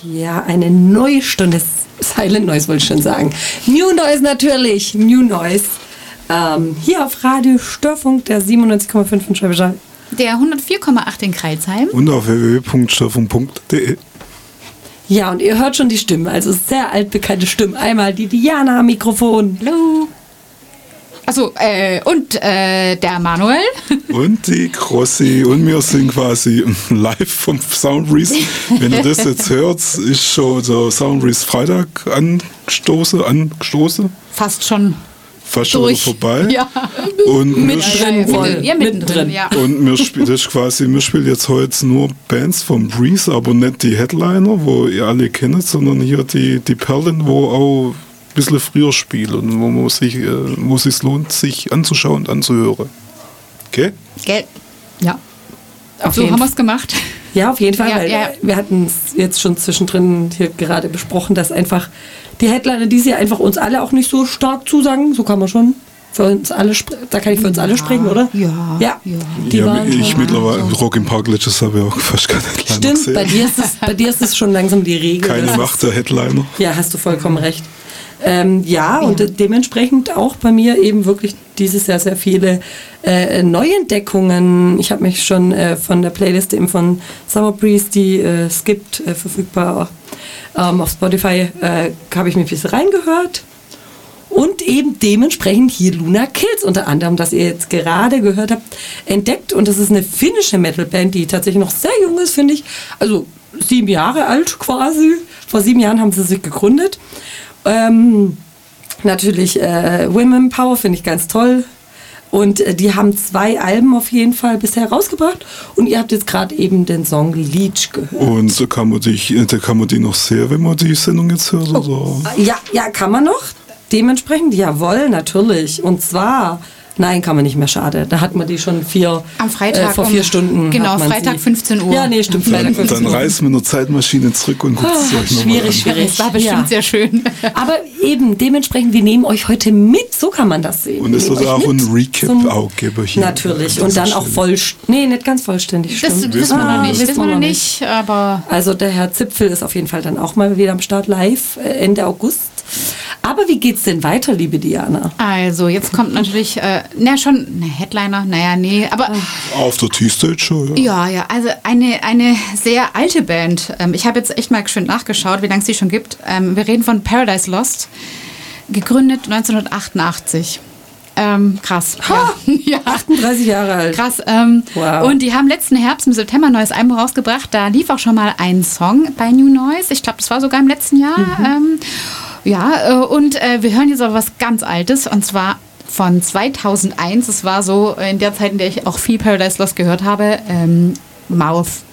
Ja, eine neue Stunde Silent Noise wollte ich schon sagen. New Noise natürlich, New Noise. Hier auf Radio Störfunk, der 97,5 in Schwäbisch Hall. Der 104,8 in Kreilsheim. Und auf www.störfunk.de. Ja, und ihr hört schon die Stimmen, also sehr altbekannte Stimmen. Einmal die Diana am Mikrofon. Hallo. Achso, und der Manuel. Und die Crossi. Und wir sind quasi live vom Soundbreeze. Wenn ihr das jetzt hört, ist schon der Soundbreeze Freitag angestoßen. Fast schon wieder vorbei. Ja. Und mittendrin. Ja. Und wir spielen jetzt heute nur Bands vom Breeze, aber nicht die Headliner, wo ihr alle kennt, sondern hier die Perlen, wo auch ein bisschen früher spielen und wo es sich lohnt, sich anzuschauen und anzuhören. Okay? Gell? Ja. So haben wir es gemacht. Ja, auf jeden Fall. Weil wir hatten es jetzt schon zwischendrin hier gerade besprochen, dass einfach die Headliner, die sie einfach uns alle auch nicht so stark zusagen, so kann man schon für uns alle da kann ich für uns alle sprechen, oder? Ja. Ich mittlerweile Rock im Park letztes habe ich auch fast keine Headliner gesehen. Bei dir ist es schon langsam die Regel. Keine Macht der Headliner. Ja, hast du vollkommen recht. Und dementsprechend auch bei mir eben wirklich dieses Jahr sehr viele Neuentdeckungen. Ich habe mich schon von der Playlist eben von Summer Breeze, die Skipped, verfügbar auf Spotify, habe ich mir ein bisschen reingehört. Und eben dementsprechend hier Luna Kills unter anderem, das ihr jetzt gerade gehört habt, entdeckt. Und das ist eine finnische Metalband, die tatsächlich noch sehr jung ist, finde ich. Also 7 Jahre alt quasi. Vor 7 Jahren haben sie sich gegründet. Natürlich Women Power finde ich ganz toll. Und die haben 2 Alben auf jeden Fall bisher rausgebracht. Und ihr habt jetzt gerade eben den Song Leech gehört. Und so kann man die noch sehen, wenn man die Sendung jetzt hört? Oh. Ja, kann man noch. Dementsprechend, jawohl, natürlich. Und zwar, nein, kann man nicht mehr, schade. Da hat man die schon am Freitag vor 4 Stunden. Genau, Freitag 15 Uhr. Ja, nee, stimmt, Freitag 15 Uhr. Dann reisen wir in der Zeitmaschine zurück und guckt es euch nochmal an. Schwierig. Das war bestimmt sehr schön. Aber eben, dementsprechend, wir nehmen euch heute mit, so kann man das sehen. Und es wird auch ein Recap auch geben hier. Natürlich, und dann auch nicht ganz vollständig. Das wissen wir noch nicht. Aber also der Herr Zipfel ist auf jeden Fall dann auch mal wieder am Start live, Ende August. Aber wie geht's denn weiter, liebe Diana? Also, jetzt kommt natürlich, schon eine Headliner, aber... Auf der T-Stage schon, ja. Ja, also eine sehr alte Band. Ich habe jetzt echt mal schön nachgeschaut, wie lange es die schon gibt. Wir reden von Paradise Lost, gegründet 1988. Krass. Ja. 38 Jahre alt. Krass. Wow. Und die haben letzten Herbst im September ein neues Album rausgebracht. Da lief auch schon mal ein Song bei New Noise. Ich glaube, das war sogar im letzten Jahr. Und wir hören jetzt aber was ganz Altes, und zwar von 2001. Das war so in der Zeit, in der ich auch viel Paradise Lost gehört habe. Mouth.